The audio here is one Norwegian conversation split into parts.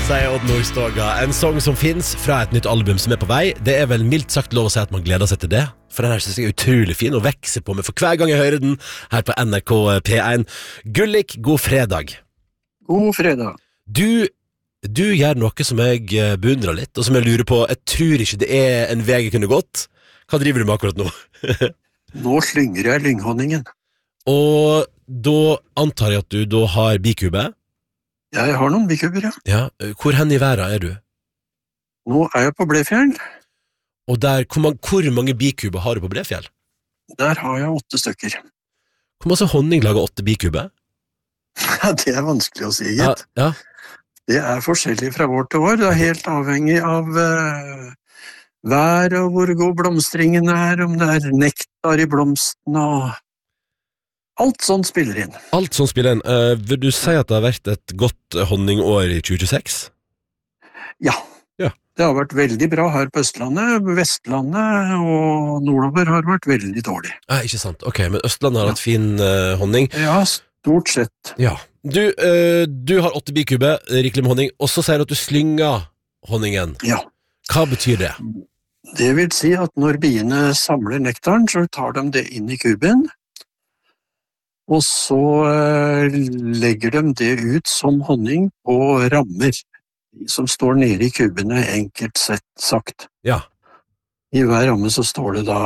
Sier Odd Nordstoga. En sang som finnes fra et nytt album som på vei. Det vel mildt sagt lov å si at man gleder seg til det. For den her synes jeg utrolig fin og vekser på meg for hver gang jeg hører den her på NRK P1. Gullik, god fredag. God fredag. Du gjør noe som jeg beundrer litt, og som jeg lurer på. Jeg tror ikke det en vei jeg kunne gått. Hva driver du med akkurat nå? Nå slynger jeg lynghonningen. Og da antar jeg at du da har bikube? Jeg har noen bikuber, ja. Ja, hvor hen I verden du? Nå jeg på Blefjell. Og der, hvor mange bikuber har du på Blefjell? Der har jeg 8 stykker. Hvor masse honning lager 8 bikuber? Ja, det vanskelig å si, gitt. Ja. Det forskjellig fra år til år. Det helt avhengig av vær og hvor god blomstringen om det nektar I blomsten og alt sånt spiller inn. Alt sånt spiller inn. Vil du si at det har vært et godt honningår I 2026? Ja. Det har vært veldig bra her på Østlandet, Vestlandet og nordover har vært veldig dårlig. Ikke sant. Ok, men Østlandet har hatt fin honning. Ja, stort sett. Ja. Du har 8 bikube, rikelig med honning, og så sier du at du slynger honningen. Ja. Hva betyr det? Det vil si at når biene samler nektaren, så tar de det inn I kuben, og så legger de det ut som honning på rammer, som står nede I kubene, enkelt sett sagt. Ja. I hver ramme så står det da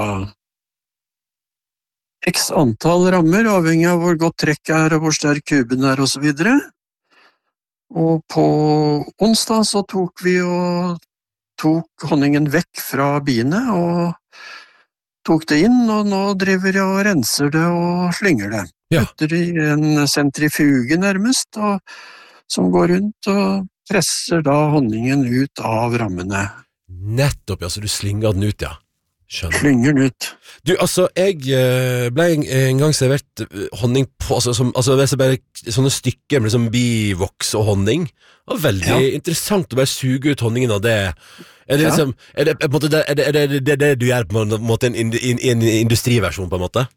x antall rammer, avhengig av hvor godt trekket og hvor sterk kuben og så videre. Og på onsdag så tok honningen vekk fra biene og tok det inn, og nå driver jeg og renser det og slynger det. Ja. Putter I en sentrifuge nærmest, som går rundt og presser da honningen ut av rammene. Nettopp, ja, så du slynger den ut, ja. Skjønner. Slynger den ut. Du, altså, jeg ble en gang servert honning på, bare sånne stykker med liksom bivoks og honning. Det var veldig interessant å bare suge ut honningen av det. Det liksom, det du gjør på en måte en industriversjon på en måte?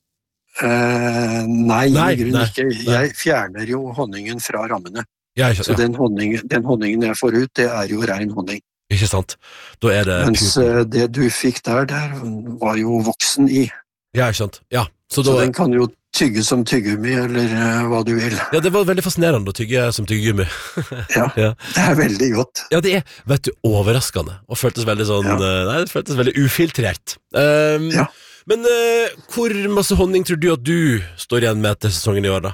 Nei, I grunnen ikke. Jeg fjerner jo honningen fra rammene. Ja, ikke, så den honningen jeg får ut, det jo ren honning. Ikke sant? Da det... Mens det du fikk der var jo voksen I. Ja, ikke sant? Ja. Så den kan jo tygge som tyggegummi, eller hva du vil. Ja, det var veldig fascinerende å tygge som tyggegummi. Ja, det veldig godt. Ja, det vet du, overraskende. Og føltes veldig sånn, nei, det føltes veldig ufiltrert. Ja. Men hvor masse honning tror du at du står igjen med etter sesongen I år, da?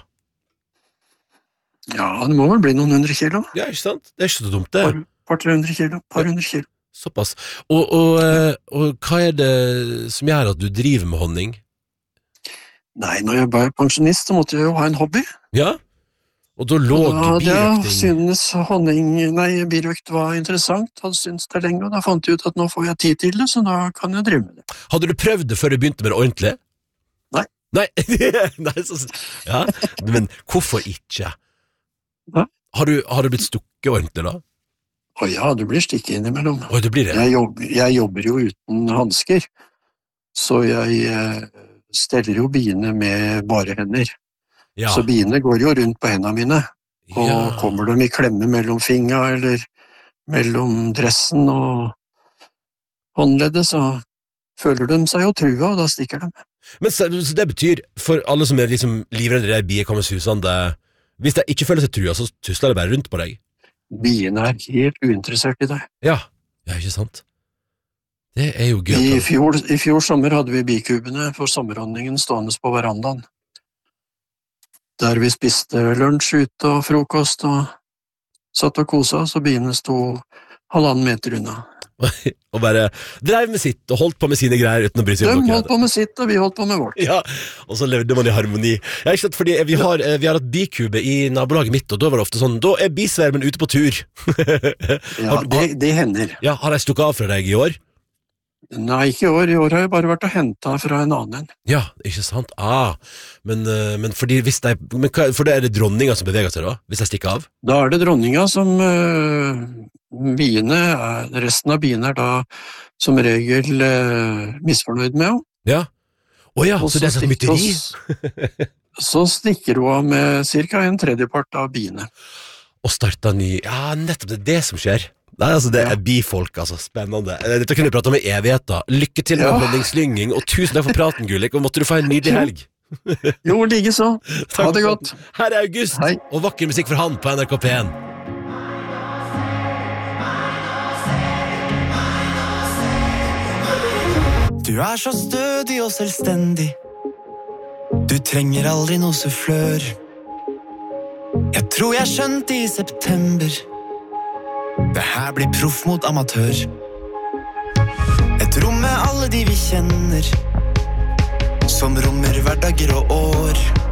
Ja, det må vel bli noen 100 kilo. Ja, ikke sant? Det ikke så dumt, det. Par 300 kilo. Såpass. Og hva det som gjør at du driver med honning? Nei, når jeg ble pensjonist, så måtte jeg jo ha en hobby. Ja, og da lå birøkting. Jeg synes birøkt var interessant, hadde syntes det lenge, og da fant jeg ut at nå får jeg tid til det, så da kan jeg drive med det. Hadde du prøvd det før du begynte med det ordentlig? Nei. Nei, ja, men hvorfor ikke? Nei. Har du blitt stukket ordentlig da? Ja, du blir stikket innimellom. Det blir det? Jeg jobber jo uten handsker, så jeg steller jo biene med bare hender. Ja. Så biene går jo rundt på hendene mine, og kommer de I klemme mellom fingra eller mellom dressen og håndleddet, så føler de seg jo trua, og da stikker de. Men så det betyr, for alle som liksom livredde de bier kommer susende, hvis de ikke føler seg trua, så tusler det bare rundt på deg? Biene helt uinteressert I deg. Ja, ikke sant? Det jo gøy. I fjor sommer hadde vi bikubene for sommerhonningen stående på verandaen. Der vi spiste lunsj ute og frokost og satt og kosa, så biene sto 1,5 meter unna. Og bare drev med sitt og holdt på med sine greier uten å bry seg om De holdt på med sitt, og vi holdt på med vårt. Ja, og så levde man I harmoni. Jeg ikke sant, fordi vi har hatt bikube I nabolaget mitt, og da var det ofte sånn, da bisvermen ute på tur. Ja, det hender. Ja, har jeg stukket av fra deg I år? Nei, ikke I år. I år har jeg bare vært og hentet fra en annen. Ja, ikke sant? Men fordi for det det dronninga som beveger seg da, hvis jeg stikker av? Da det dronninga som biene, resten av biene da som regel misfornøyd med. Ja. Ja, så det sånn mytteri? Så stikker hun av med cirka 1/3 av biene. og starta ny. Ja, nettopp, det det som skjer. Nei, altså det bifolk, altså, spennende. Dette kunne vi prate om i evigheter. Lykke til med honningslynging, og tusen takk for praten, Gullik, og måtte du få en nydelig helg. Jo, like så. Ha det godt. Her August, og vakker musikk for han på NRK P1. Du så stødig og selvstendig. Du trenger aldri noe sufflør. Jeg tror jeg skjønte i september. Det her blir proff mot amatør. Et rom med alle de vi kjenner, som rommer hverdager og år.